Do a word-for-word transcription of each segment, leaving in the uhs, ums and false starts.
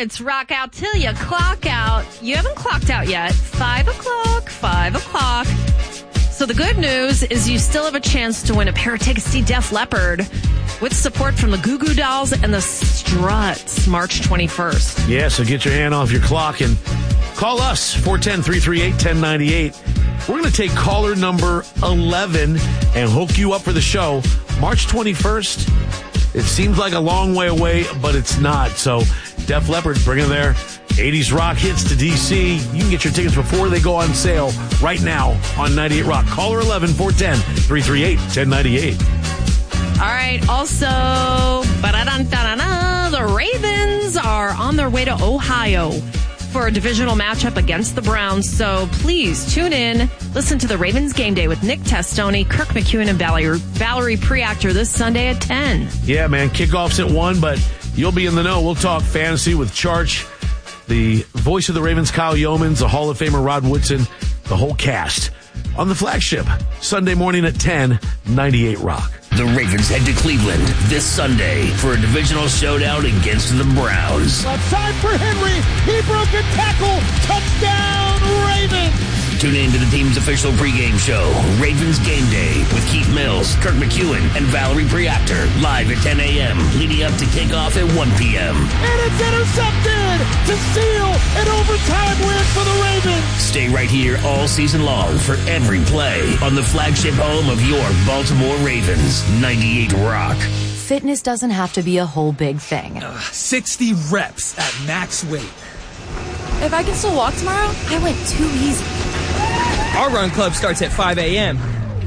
minutes. Rock out till you clock out. You haven't clocked out yet. Five o'clock, five o'clock. So the good news is you still have a chance to win a pair of tickets to see Def Leppard with support from the Goo Goo Dolls and the Struts, March twenty-first. Yeah, so get your hand off your clock and call us, four one zero, three three eight, one zero nine eight. We're going to take caller number eleven and hook you up for the show. March twenty-first. It seems like a long way away, but it's not. So Def Leppard bringing their eighties rock hits to D C. You can get your tickets before they go on sale right now on ninety-eight Rock. Caller eleven, four one zero, three three eight, one zero nine eight. All right. Also, ba-da-dun-da-da-da, the Ravens are on their way to Ohio for a divisional matchup against the Browns. So please tune in. Listen to the Ravens Game Day with Nick Testoni, Kirk McEwen, and Valerie, Valerie Preactor this Sunday at ten. Yeah, man. Kickoff's at one, but you'll be in the know. We'll talk fantasy with Charch, the voice of the Ravens, Kyle Yeomans, the Hall of Famer, Rod Woodson, the whole cast on the flagship Sunday morning at ten, ninety-eight Rock. The Ravens head to Cleveland this Sunday for a divisional showdown against the Browns. Left side for Henry. He broke a tackle. Touchdown, Ravens. Tune in to the team's official pregame show, Ravens Game Day, with Keith Mills, Kirk McEwen, and Valerie Preactor, live at ten a.m., leading up to kickoff at one p.m. And it's intercepted to seal an overtime win for the Ravens. Stay right here all season long for every play on the flagship home of your Baltimore Ravens, ninety-eight Rock. Fitness doesn't have to be a whole big thing. Uh, sixty reps at max weight. If I can still walk tomorrow, I went too easy. Our run club starts at five a.m.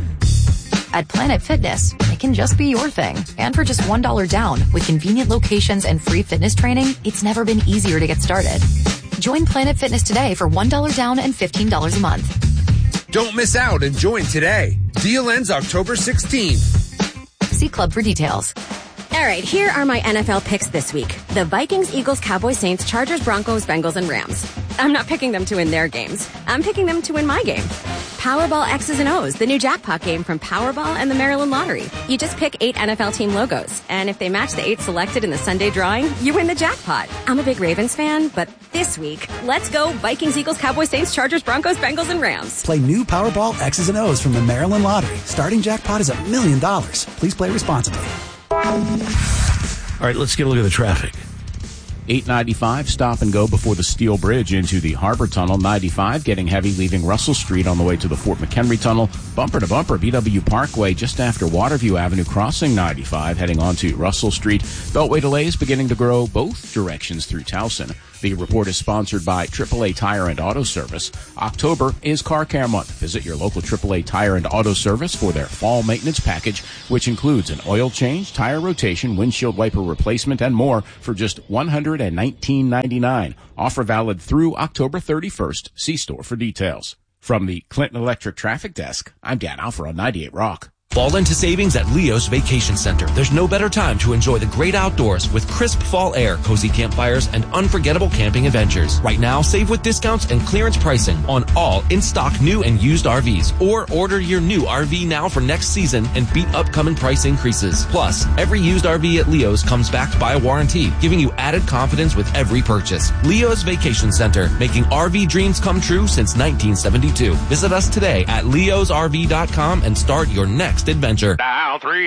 At Planet Fitness, it can just be your thing. And for just one dollar down, with convenient locations and free fitness training, it's never been easier to get started. Join Planet Fitness today for one dollar down and fifteen dollars a month. Don't miss out and join today. Deal ends October sixteenth. See Club for details. All right, here are my N F L picks this week. The Vikings, Eagles, Cowboys, Saints, Chargers, Broncos, Bengals, and Rams. I'm not picking them to win their games. I'm picking them to win my game. Powerball X's and O's, the new jackpot game from Powerball and the Maryland Lottery. You just pick eight N F L team logos, and if they match the eight selected in the Sunday drawing, you win the jackpot. I'm a big Ravens fan, but this week, let's go Vikings, Eagles, Cowboys, Saints, Chargers, Broncos, Bengals, and Rams. Play new Powerball X's and O's from the Maryland Lottery. Starting jackpot is a million dollars. Please play responsibly. All right, let's get a look at the traffic. eight ninety-five, stop and go before the Steel Bridge into the Harbor Tunnel. ninety-five, getting heavy, leaving Russell Street on the way to the Fort McHenry Tunnel. Bumper to bumper, B W Parkway, just after Waterview Avenue, crossing ninety-five, heading on to Russell Street. Beltway delays beginning to grow both directions through Towson. The report is sponsored by triple A Tire and Auto Service. October is Car Care Month. Visit your local triple A Tire and Auto Service for their fall maintenance package, which includes an oil change, tire rotation, windshield wiper replacement, and more for just one hundred nineteen ninety-nine. Offer valid through October thirty-first. See store for details. From the Clinton Electric Traffic Desk, I'm Dan Alfer on ninety-eight Rock. Fall into savings at Leo's Vacation Center. There's no better time to enjoy the great outdoors with crisp fall air, cozy campfires, and unforgettable camping adventures. Right now, save with discounts and clearance pricing on all in-stock new and used R Vs. Or order your new R V now for next season and beat upcoming price increases. Plus, every used R V at Leo's comes backed by a warranty, giving you added confidence with every purchase. Leo's Vacation Center, making R V dreams come true since nineteen seventy-two. Visit us today at leos r v dot com and start your next adventure. Dial three